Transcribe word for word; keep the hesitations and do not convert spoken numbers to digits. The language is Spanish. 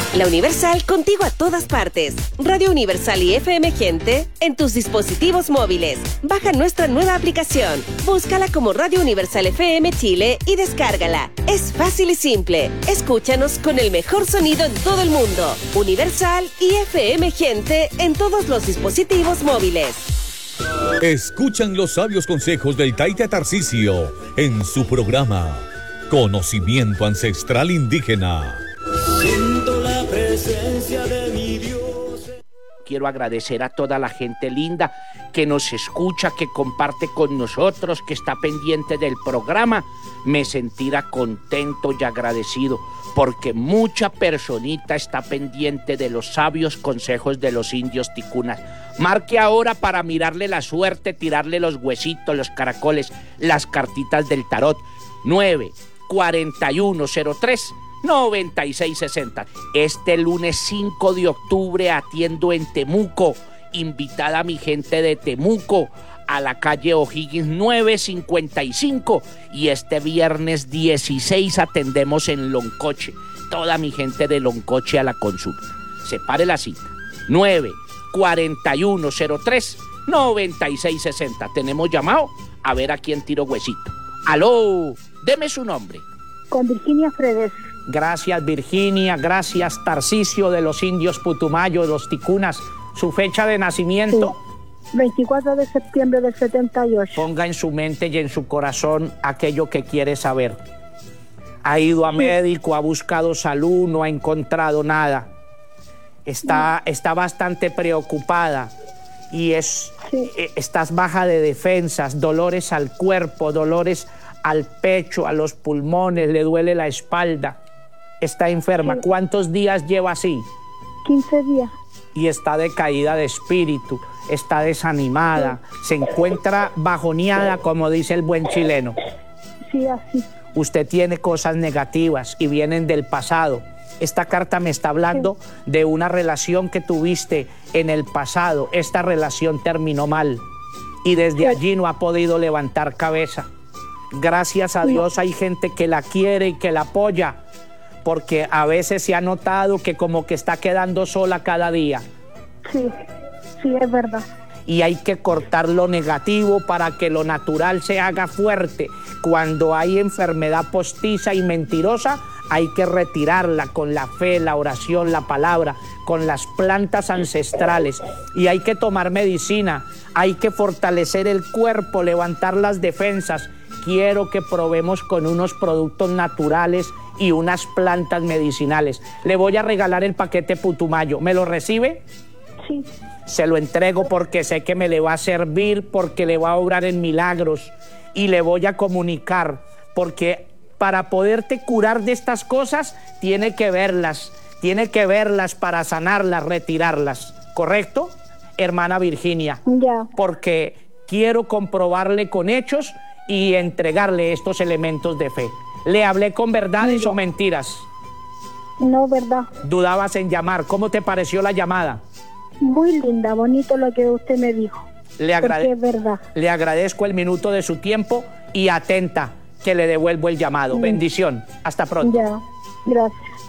La Universal contigo a todas partes. Radio Universal y F M Gente en tus dispositivos móviles. Baja nuestra nueva aplicación. Búscala como Radio Universal F M Chile y descárgala. Es fácil y simple. Escúchanos con el mejor sonido en todo el mundo. Universal y F M Gente en todos los dispositivos móviles. Escuchan los sabios consejos del Taita Tarcisio en su programa Conocimiento Ancestral Indígena. Siento la presencia de mi Dios. Quiero agradecer a toda la gente linda que nos escucha, que comparte con nosotros, que está pendiente del programa. Me sentirá contento y agradecido porque mucha personita está pendiente de los sabios consejos de los indios ticunas. Marque ahora para mirarle la suerte, tirarle los huesitos, los caracoles, las cartitas del tarot. nueve cuarenta y uno cero tres noventa y seis sesenta. Este lunes cinco de octubre atiendo en Temuco. Invitada a mi gente de Temuco a la calle O'Higgins nueve cincuenta y cinco. Y este viernes dieciséis atendemos en Loncoche. Toda mi gente de Loncoche a la consulta. Separe la cita. nueve cuarenta y uno cero tres noventa y seis sesenta. Tenemos llamado a ver a quién tiro huesito. Aló, deme su nombre. Con Virginia Fredes. Gracias, Virginia. Gracias, Tarcisio de los indios Putumayo, de los ticunas. Su fecha de nacimiento. Sí. veinticuatro de septiembre del setenta y ocho. Ponga en su mente y en su corazón aquello que quiere saber. Ha ido a sí. médico, ha buscado salud, no ha encontrado nada. Está, no. está bastante preocupada y es, sí. eh, estás baja de defensas, dolores al cuerpo, dolores al pecho, a los pulmones, le duele la espalda. Está enferma. Sí. ¿Cuántos días lleva así? quince días. Y está decaída de espíritu, está desanimada, sí. se encuentra bajoneada, como dice el buen chileno. Sí, así. Usted tiene cosas negativas y vienen del pasado. Esta carta me está hablando sí. de una relación que tuviste en el pasado. Esta relación terminó mal y desde sí. allí no ha podido levantar cabeza. Gracias a Dios hay gente que la quiere y que la apoya, porque a veces se ha notado que como que está quedando sola cada día. Sí, sí, es verdad. Y hay que cortar lo negativo para que lo natural se haga fuerte. Cuando hay enfermedad postiza y mentirosa, hay que retirarla con la fe, la oración, la palabra, con las plantas ancestrales. Y hay que tomar medicina, hay que fortalecer el cuerpo, levantar las defensas. Quiero que probemos con unos productos naturales y unas plantas medicinales. Le voy a regalar el paquete Putumayo. ¿Me lo recibe? Sí. Se lo entrego porque sé que me le va a servir, porque le va a obrar en milagros y le voy a comunicar, porque para poderte curar de estas cosas tiene que verlas, tiene que verlas para sanarlas, retirarlas. ¿Correcto, hermana Virginia? Ya. Porque quiero comprobarle con hechos y entregarle estos elementos de fe. ¿Le hablé con verdades o mentiras? No, verdad. Dudabas en llamar. ¿Cómo te pareció la llamada? Muy linda, bonito lo que usted me dijo. Le, agrade es verdad. le agradezco el minuto de su tiempo y atenta que le devuelvo el llamado. Mm. Bendición. Hasta pronto. Ya, gracias.